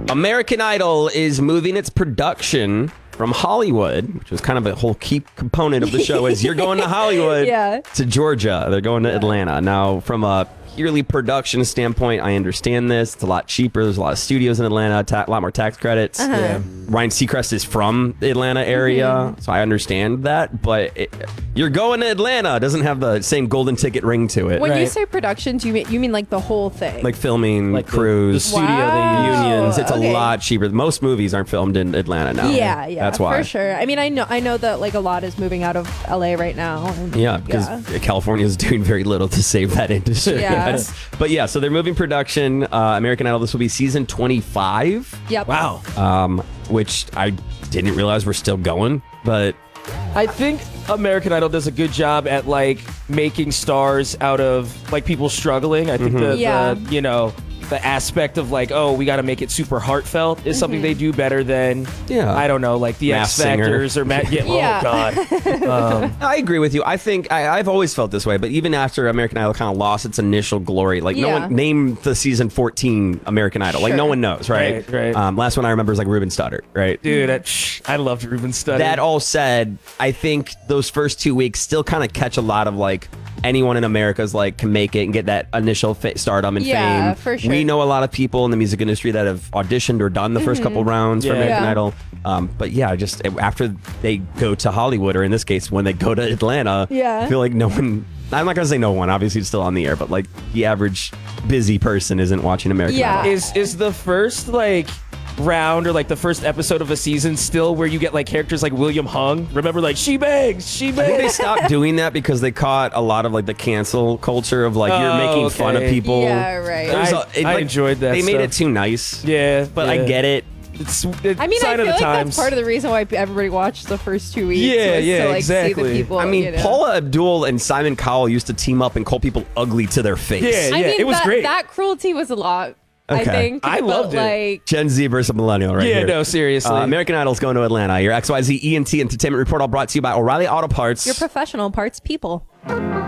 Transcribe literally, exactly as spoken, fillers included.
American Idol is moving its production from Hollywood, which was kind of a whole key component of the show, is you're going to Hollywood Yeah. to Georgia. They're going to Atlanta. Now, from a purely production standpoint, I understand this. It's a lot cheaper. There's a lot of studios in Atlanta, ta- a lot more tax credits. Uh-huh. Yeah. Ryan Seacrest is from the Atlanta area, Mm-hmm. so I understand that. But it, you're going to Atlanta. It doesn't have the same golden ticket ring to it. When you Right. say production, do you mean you mean like the whole thing? Like filming, Like the- crews, the studio they use. unions. It's Okay. a lot cheaper. Most movies aren't filmed in Atlanta now. Yeah, yeah, That's why. for sure. I mean, I know, I know that like a lot is moving out of L A right now. and- Yeah, because yeah. California is doing very little to save that industry. Yeah. That's- but yeah, so they're moving production. Uh, American Idol, this will be season twenty-five, Yep. Wow. um, which I didn't realize we're still going. But I think American Idol does a good job at like making stars out of like people struggling. I think Mm-hmm. the, Yeah. the you know the aspect of like, oh, we got to make it super heartfelt is something they do better than Yeah. I don't know, like the Masked X Singer. Factors or Matt. Yeah, Yeah. Oh God. Um, I agree with you. I think I, I've always felt this way. But even after American Idol kind of lost its initial glory, like no Yeah. one name the season fourteen American Idol. Like no Sure. one knows, right? Right, right. Um, last one I remember is like Ruben Studdard, right? dude, that, shh, I loved Ruben Studdard. That all said, I think those first two weeks still kind of catch a lot of like anyone in America's like can make it and get that initial fa- stardom and Yeah, fame. for sure. We know a lot of people in the music industry that have auditioned or done the first couple rounds for Yeah. American Yeah. Idol. Um, but yeah, just after they go to Hollywood, or in this case, when they go to Atlanta, Yeah. I feel like no one. I'm not gonna say no one. Obviously, it's still on the air, but like the average busy person isn't watching American Yeah. Idol. is is the first like round or like the first episode of a season still where you get like characters like William Hung? Remember, like she bangs, she I think they bangs. stopped doing that because they caught a lot of like the cancel culture of like you're Oh, making fun of okay. people. Yeah, right. There was I- a- it, I like, enjoyed that They made it stuff. too nice. Yeah, But I yeah. get it. It's, it's I mean, I sign feel of the like times. that's part of the reason why everybody watched the first two weeks. Yeah, was yeah, to, like, See exactly. the people, I mean, you know? Paula Abdul and Simon Cowell used to team up and call people ugly to their face. Yeah, I mean, it was that, great. That cruelty was a lot. I Okay. think I but, loved it. Like, Gen Z versus millennial, right Yeah, here. no, seriously. Uh, American Idol's going to Atlanta. Your X Y Z E N T Entertainment Report all brought to you by O'Reilly Auto Parts. your professional parts people.